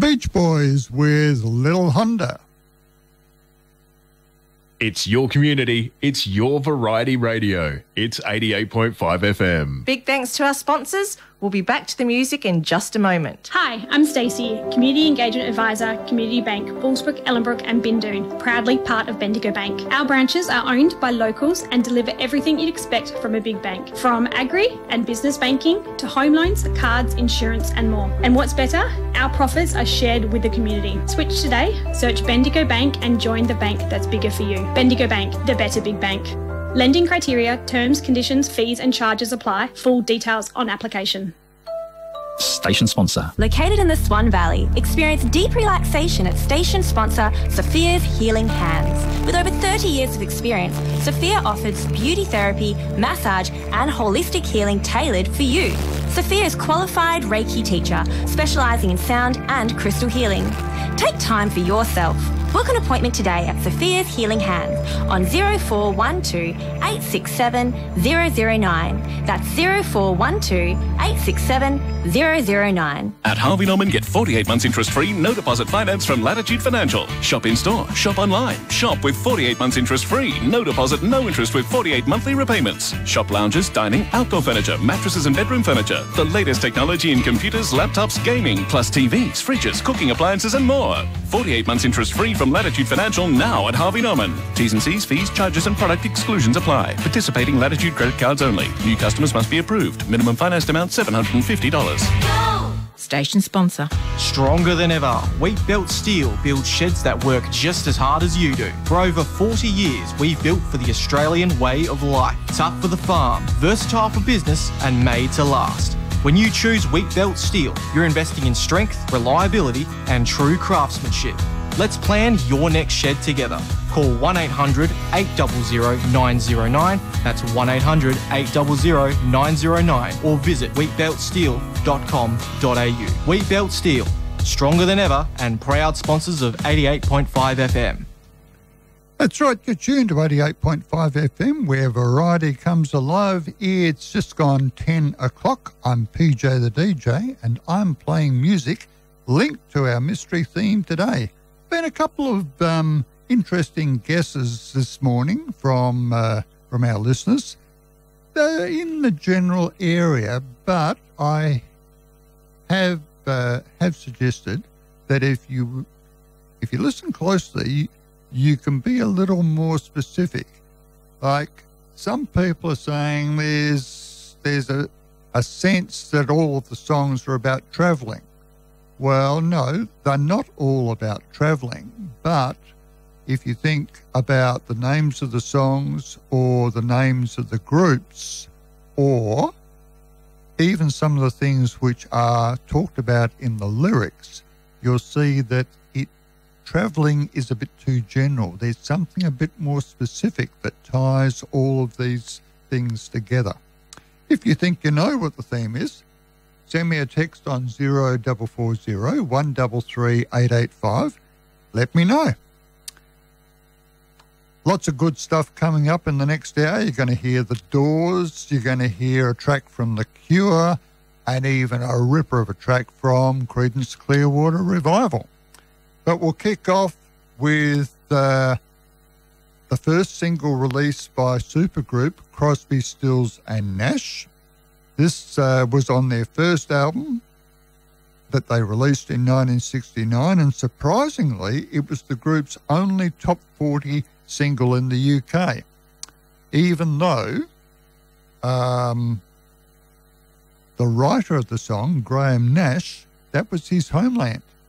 Beach Boys with Little Honda. It's your community. It's your variety radio. It's 88.5 FM. Big thanks to our sponsors. We'll be back to the music in just a moment. Hi, I'm Stacey, Community Engagement Advisor, Community Bank, Bullsbrook, Ellenbrook and Bindoon, proudly part of Bendigo Bank. Our branches are owned by locals and deliver everything you'd expect from a big bank, from agri and business banking to home loans, cards, insurance and more. And what's better? Our profits are shared with the community. Switch today, search Bendigo Bank and join the bank that's bigger for you. Bendigo Bank, the better big bank. Lending criteria, terms, conditions, fees and charges apply. Full details on application. Station sponsor. Located in the Swan Valley, experience deep relaxation at station sponsor Sophia's Healing Hands. With over 30 years of experience, Sophia offers beauty therapy, massage and holistic healing tailored for you. Sophia is qualified Reiki teacher, specialising in sound and crystal healing. Take time for yourself. Book an appointment today at Sophia's Healing Hands on 0412 867 009. That's 0412 867 009. At Harvey Norman, get 48 months interest-free, no deposit finance from Latitude Financial. Shop in-store, shop online. Shop with 48 months interest-free, no deposit, no interest with 48 monthly repayments. Shop lounges, dining, outdoor furniture, mattresses and bedroom furniture. The latest technology in computers, laptops, gaming, plus TVs, fridges, cooking appliances and more. 48 months interest-free from Latitude Financial now at Harvey Norman. T's and C's, fees, charges and product exclusions apply. Participating Latitude credit cards only. New customers must be approved. Minimum financed amount $750. Station sponsor. Stronger than ever, Wheatbelt Steel builds sheds that work just as hard as you do. For over 40 years, we've built for the Australian way of life. Tough for the farm, versatile for business, and made to last. When you choose Wheatbelt Steel, you're investing in strength, reliability, and true craftsmanship. Let's plan your next shed together. Call 1-800-800-909. That's 1-800-800-909. Or visit wheatbeltsteel.com.au. Wheatbelt Steel, stronger than ever and proud sponsors of 88.5 FM. That's right, you're tuned to 88.5 FM where variety comes alive. It's just gone 10 o'clock. I'm PJ the DJ and I'm playing music linked to our mystery theme today. Been a couple of interesting guesses this morning from our listeners. They're in the general area, but I have suggested that if you listen closely, you can be a little more specific. Like some people are saying there's a sense that all of the songs are about travelling. Well, no, they're not all about travelling, but if you think about the names of the songs or the names of the groups or even some of the things which are talked about in the lyrics, you'll see that travelling is a bit too general. There's something a bit more specific that ties all of these things together. If you think you know what the theme is, send me a text on 0440 133 885. Let me know. Lots of good stuff coming up in the next hour. You're going to hear The Doors, you're going to hear a track from The Cure, and even a ripper of a track from Creedence Clearwater Revival. But we'll kick off with the first single released by supergroup Crosby, Stills and Nash. This was on their first album that they released in 1969, and surprisingly, it was the group's only top 40 single in the UK, even though the writer of the song, Graham Nash, that was his homeland.